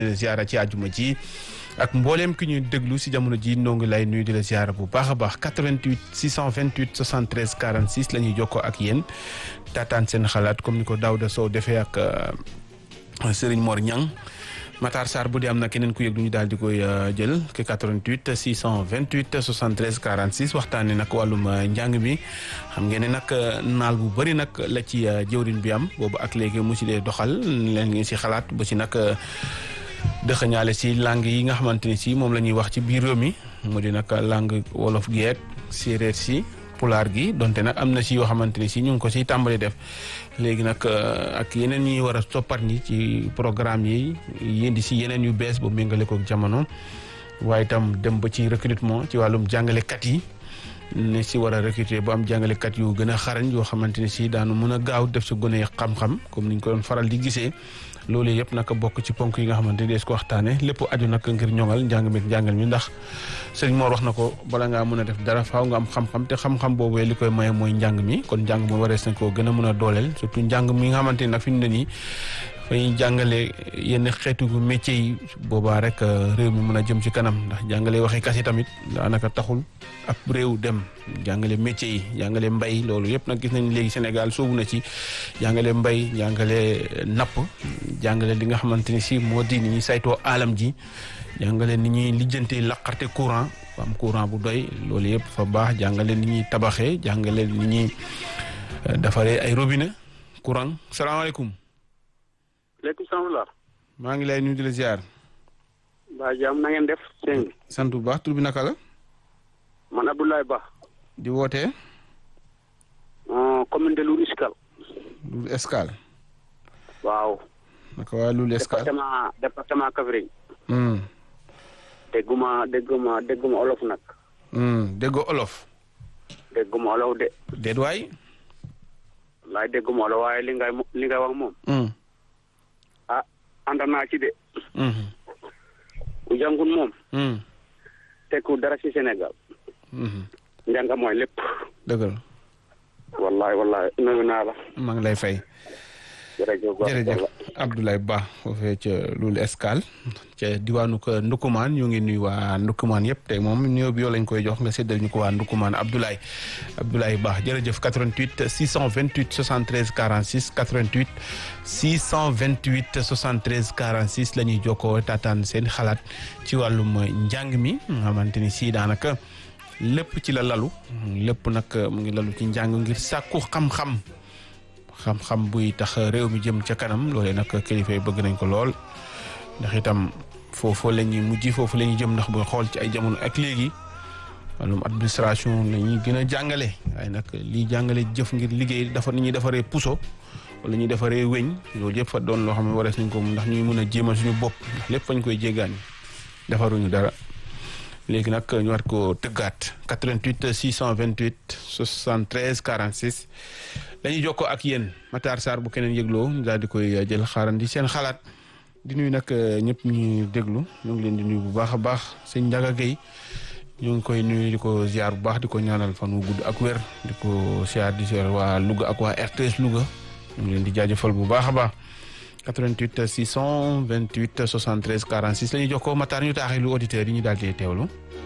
ziara ci àjjuma ji ak mbooleem ki ñuy déglu si jamono ji noo ngi lay nuyu di la ziara bu baax a baax 88 628 73 46 la ñuy jokkoo ak yéen taataan seen xalaat comme ni ko Daouda Sow defee ak Serigne Mor Niang Matar Sarr bu dee am na keneen ku yëg lu ñu daal di koy jël ke 88 628 73 46 waxtaanee nag wàllum njàng mi xam ngeen ne nag naal bu bëri nag la ci jëwriñ bi am boobu ak léegi mu si dee doxal leen ngi si xalaat ba si nag dëxëñaale si langue yi nga xamante ni si moom la ñuy wax ci biir réew mi mu di nag langue wolof gi ak séeréer si pulaar gi donte nag am na si yoo xamante ni si ñu ngi ko siy tàmbali def léegi nag ak yeneen ñi war a toppat ñi ci programme yi yéndi si yeneen yu bees ba méngale ko jamono waaye itam dem ba ci recrutement ci wàllum jàngalekat yi ne si war a recruter ba am jàngalekat yu gën a xarañ yoo xamante ni si daanu mën a gaaw def sa gone xam-xam comme niñ ko doon faral di gisee loolu yëpp nag bokk ci ponk yi nga xamante ni dees ko waxtaane lépp aju nag ngir ñoŋal njàng mi njàngal mi ndax sëñ Mor wax na ko bala ngaa mën a def dara faaw nga am xam-xam te xam-xam boobu li koy maye mooy njàng mi kon njàng mi warees na koo gën a mën a dooleel surtout njàng mi nga xamante ni nag fi mu ne nii fay jàngale yenn xeetu métiers yi boobaa rek réew mi mën a jëm ci kanam ndax jàngale waxi kasi tamit daanaka taxul ab réew dem jàngale métiers yi jàngale mbay loolu yëpp nag gis nañ léegi Sénégal soobu na ci jàngale mbay jàngale napp jàngale li nga xamante ni si moo di ni ñuy saytoo alam ji jàngale ni ñuy lijjantee laqarte courant am courant bu doy loolu yëpp fa baax jàngale ni ñuy tabaxee jàngale ni ñuy defaree ay robinet courant salaamaaleykum. léegi salaam. maa ngi lay nuyu di la ziar. ba jàmm na ngeen def. sëñ bi sant bu baax tur bi naka la. man Abdoulaye Ba. di wootee. commune de Loul Escale. Loul Escale. waaw. naka waa Loul Escale. département Kaffrine. dégguma olof nag. déggoo olof. dégguma olof de. déet waay. wallaay dégguma olof waaye li ngay wax moom. ànd naa ci de. ku jàngun moom. tekku dara ci Sénégal. njàng mooy lépp. dëgg la. wallaay nuyu naa la. maa ngi lay fay. jërëjëf Abdoulaye Ba foofee ca Loul Escale ca diwaanu ko Ndoukoumane ñu ngi nuyu waa Ndoukoumane yëpp tey moom nuyoo bi yow lañ koy jox nga séddal ñu ko waa Ndoukoumane Abdoulaye Ba jërëjëf 88 628 73 46 88 628 73 46 la ñuy jokkoo taataan seen xalaat ci wàllum njàng mi nga xamante ni si daanaka lépp ci la lalu lépp nag mu ngi lalu ci njàng ngir sàkku xam-xam buy tax réew mi jëm ca kanam loolee nag kilifa yi bëgg nañ ko lool ndax itam foofu la ñuy mujj foofu la ñuy jëm ndax booy xool ci ay jamono ak léegi wàllum administration la ñuy gën a jàngale waaye nag liy jàngale jëf ngir liggéey dafa ni ñuy defaree puso wala ñuy defaree weñ loolu yëpp fa doon loo xam ne warees nañ ko ndax ñuy mën a jéemal suñu bopp ndax lépp fañ koy jéggaani defaruñu dara léegi nag ñu war ko tëggaat 88 628 73 46 dañuy jokkoo ak yéen Matar Sarr bu keneen yëgloo ñu daal di koy jël xaarandi seen xalaat di nuyu nag ñëpp ñu déglu ñu ngi leen di nuyu bu baax a baax sëñ Ndiaga Gueye ñu ngi koy nuyu di ko ziar bu baax di ko ñaanal fan wu gudd ak wér di ko ziar di ziar waa Louga ak waa RTS Louga ñu ngi leen di jaajëfal bu baax a baax 88 628 73 46 la ñuy jokkoo Matar ñu taaxee lu auditeurs yi ñu daal di teewlu.